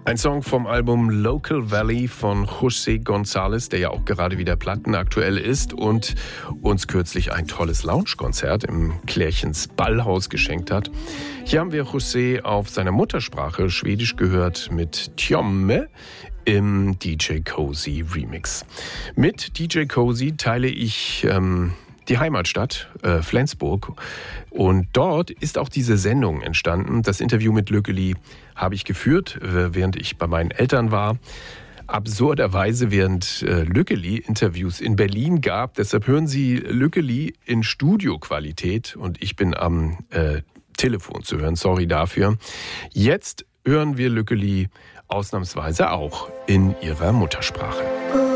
Ein Song vom Album Local Valley von José González, der ja auch gerade wieder plattenaktuell ist und uns kürzlich ein tolles Lounge-Konzert im Klärchens Ballhaus geschenkt hat. Hier haben wir José auf seiner Muttersprache Schwedisch gehört mit Tjomme im DJ Cozy Remix. Mit DJ Cozy teile ich die Heimatstadt Flensburg, und dort ist auch diese Sendung entstanden. Das Interview mit Lückeli habe ich geführt, während ich bei meinen Eltern war. Absurderweise während Lückeli Interviews in Berlin gab. Deshalb hören Sie Lückeli in Studioqualität und ich bin am Telefon zu hören. Sorry dafür. Jetzt hören wir Lückeli ausnahmsweise auch in ihrer Muttersprache.